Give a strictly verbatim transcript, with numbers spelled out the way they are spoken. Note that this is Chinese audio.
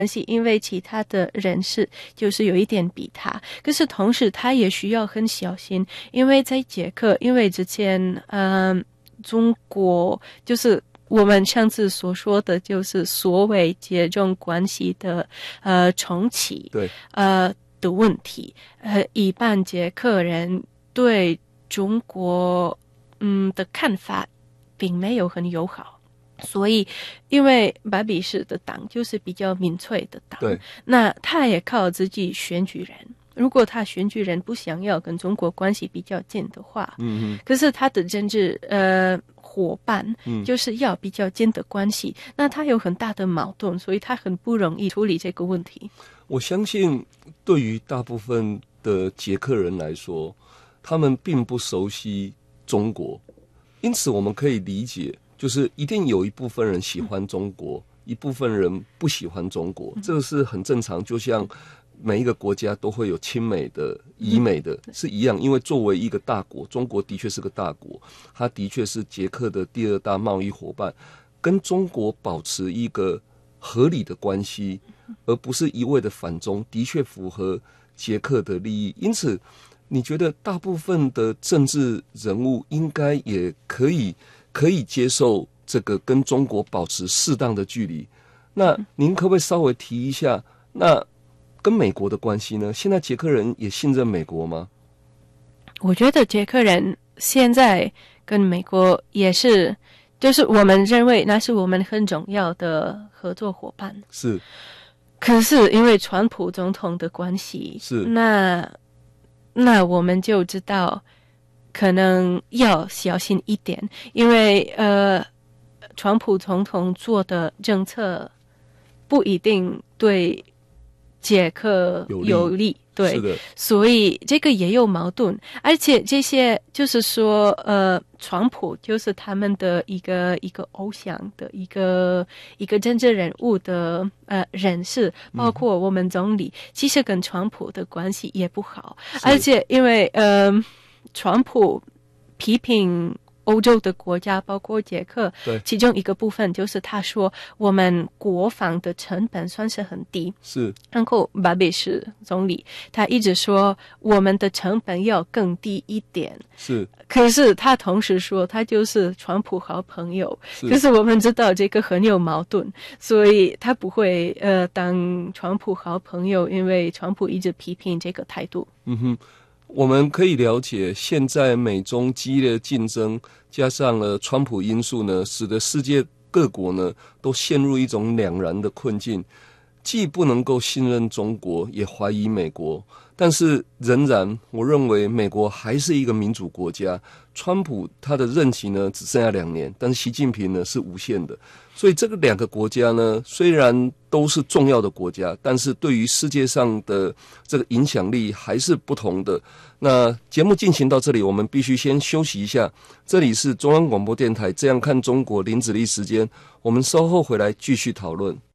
关系，因为其他的人士就是有一点比他，可是同时他也需要很小心，因为在捷克，因为之前嗯、呃，中国就是我们上次所说的就是所谓接种关系的呃重启， 对呃的问题，呃，一般捷克人对中国嗯的看法并没有很友好。所以，因为巴比士的党就是比较民粹的党， 对， 那他也靠自己选举人。如果他选举人不想要跟中国关系比较近的话， 嗯可是他的政治呃伙伴嗯就是要比较近的关系，那他有很大的矛盾，所以他很不容易处理这个问题。 我相信对于大部分的捷克人来说，他们并不熟悉中国，因此我们可以理解，就是一定有一部分人喜欢中国，嗯、一部分人不喜欢中国，这个是很正常。就像每一个国家都会有亲美的、疑美的，是一样。因为作为一个大国，中国的确是个大国，它的确是捷克的第二大贸易伙伴，跟中国保持一个合理的关系，而不是一味的反中，的确符合捷克的利益。因此，你觉得大部分的政治人物应该也可以可以接受这个跟中国保持适当的距离？那您可不可以稍微提一下，那跟美国的关系呢？现在捷克人也信任美国吗？ 我觉得捷克人现在跟美国也是，就是我们认为那是我们很重要的合作伙伴。 是， 可是因为川普总统的关系， 是那那我们就知道可能要小心一点，因为呃，川普总统做的政策不一定对捷克有利， 有利对， 是的， 所以这个也有矛盾，而且这些就是说，呃，川普就是他们的一个一个偶像的一个一个政治人物的呃人士，包括我们总理，嗯、其实跟川普的关系也不好，而且因为呃，川普批评欧洲的国家，包括捷克，其中一个部分就是他说我们国防的成本算是很低， 是。 然后巴比士总理他一直说我们的成本要更低一点， 是。 可是他同时说他就是川普好朋友，可是我们知道这个很有矛盾，所以他不会呃当川普好朋友，因为川普一直批评这个态度。 嗯哼。我们可以了解，现在美中激烈的竞争，加上了川普因素呢，使得世界各国呢都陷入一种两难的困境，既不能够信任中国，也怀疑美国。但是仍然，我认为美国还是一个民主国家。川普他的任期呢只剩下两年，但是习近平呢是无限的。所以这个两个国家呢，虽然都是重要的国家，但是对于世界上的这个影响力还是不同的。那节目进行到这里，我们必须先休息一下。这里是中央广播电台《这样看中国》林子立时间，我们稍后回来继续讨论。